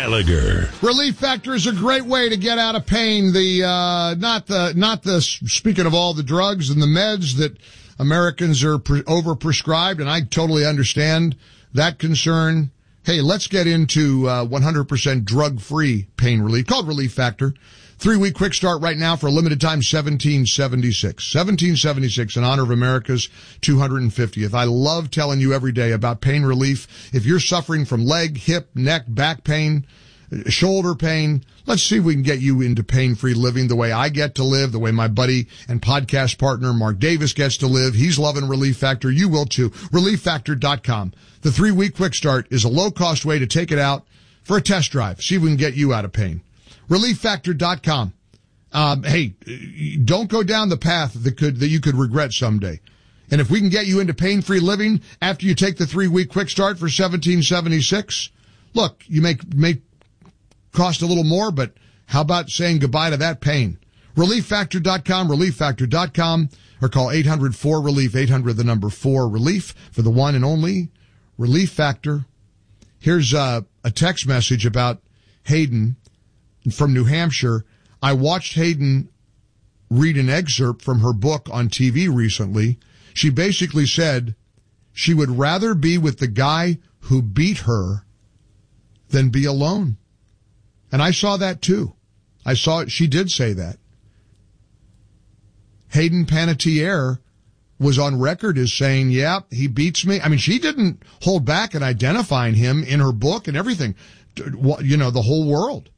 Gallagher. Relief Factor is a great way to get out of pain. Speaking of all the drugs and the meds that Americans are overprescribed, and I totally understand that concern. Hey, let's get into 100% drug-free pain relief called Relief Factor. 3-week quick start right now for a limited time, $17.76. $17.76 in honor of America's 250th. I love telling you every day about pain relief. If you're suffering from leg, hip, neck, back pain, shoulder pain, let's see if we can get you into pain-free living the way I get to live, the way my buddy and podcast partner Mark Davis gets to live. He's loving Relief Factor. You will too. ReliefFactor.com. The 3-week quick start is a low-cost way to take it out for a test drive. See if we can get you out of pain. ReliefFactor.com. Hey, don't go down the path that you could regret someday. And if we can get you into pain-free living after you take the 3-week quick start for $17.76, look, you may cost a little more, but how about saying goodbye to that pain? ReliefFactor.com, ReliefFactor.com, or call 800-4-RELIEF, 800-4-RELIEF for the one and only Relief Factor. Here's a text message about Hayden from New Hampshire. I watched Hayden read an excerpt from her book on TV recently. She basically said she would rather be with the guy who beat her than be alone. And I saw that too. I saw it. She did say that. Hayden Panettiere was on record as saying, yeah, he beats me. I mean, she didn't hold back in identifying him in her book and everything. You know, the whole world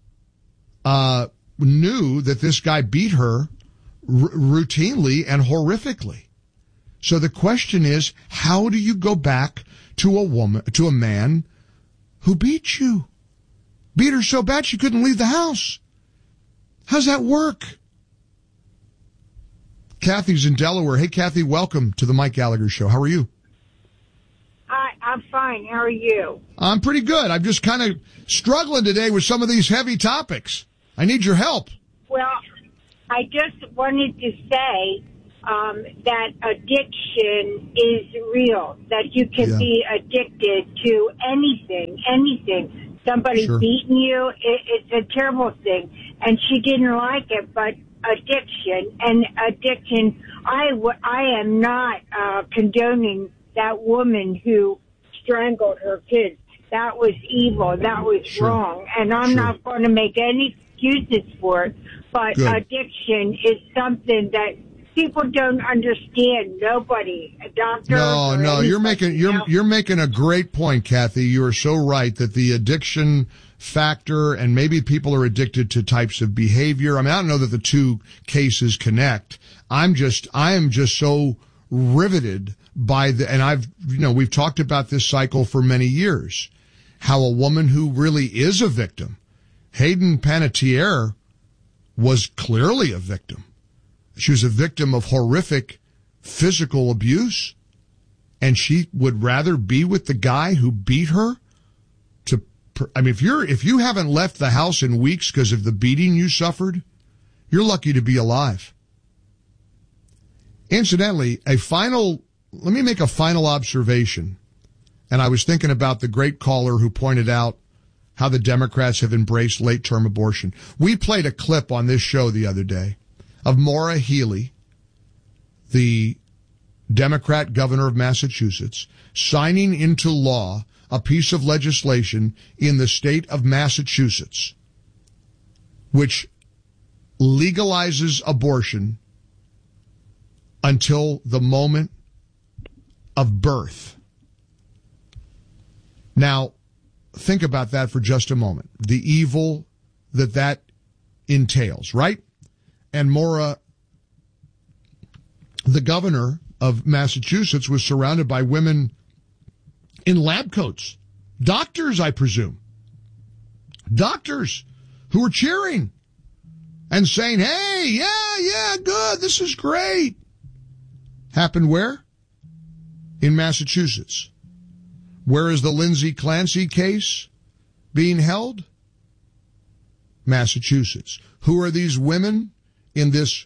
knew that this guy beat her routinely and horrifically. So the question is, how do you go back to a man who beat you? Beat her so bad she couldn't leave the house. How's that work? Kathy's in Delaware. Hey, Kathy, welcome to the Mike Gallagher Show. How are you? Hi, I'm fine. How are you? I'm pretty good. I'm just kind of struggling today with some of these heavy topics. I need your help. Well, I just wanted to say that addiction is real, that you can be addicted to anything. Somebody beating you, it's a terrible thing. And she didn't like it, but addiction, I am not condoning that woman who strangled her kids. That was evil. That was wrong. And I'm not going to make any excuses for it. But addiction is something that people don't understand. Nobody, a doctor. No, you're making a great point, Kathy. You are so right that the addiction factor, and maybe people are addicted to types of behavior. I mean, I don't know that the two cases connect. I am just so riveted by and we've talked about this cycle for many years, how a woman who really is a victim, Hayden Panettiere, was clearly a victim. She was a victim of horrific physical abuse, and she would rather be with the guy who beat her. If you haven't left the house in weeks because of the beating you suffered, you're lucky to be alive. Incidentally, let me make a final observation. And I was thinking about the great caller who pointed out how the Democrats have embraced late-term abortion. We played a clip on this show the other day of Maura Healey, the Democrat governor of Massachusetts, signing into law a piece of legislation in the state of Massachusetts which legalizes abortion until the moment of birth. Now, think about that for just a moment. The evil that entails, right? And Maura, the governor of Massachusetts, was surrounded by women in lab coats. Doctors, I presume. Doctors who were cheering and saying, hey, yeah, good, this is great. Happened where? In Massachusetts. Where is the Lindsay Clancy case being held? Massachusetts. Who are these women in this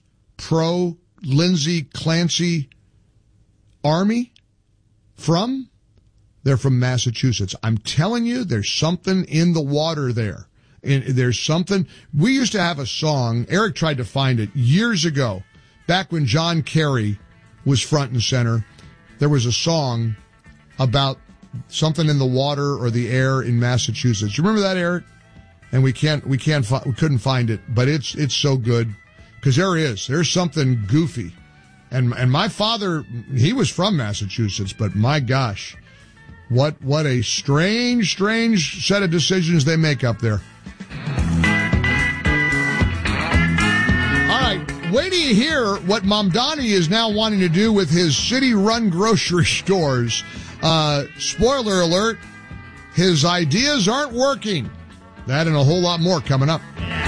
pro-Lindsay Clancy army from? They're from Massachusetts. I'm telling you, there's something in the water there. There's something. We used to have a song. Eric tried to find it years ago, back when John Kerry was front and center. There was a song about something in the water or the air in Massachusetts. You remember that, Eric? And we couldn't find it, but it's so good because there's something goofy. And my father, he was from Massachusetts, but my gosh, what a strange set of decisions they make up there. All right, wait till you hear what Mamdani is now wanting to do with his city-run grocery stores. Spoiler alert, his ideas aren't working. That and a whole lot more coming up.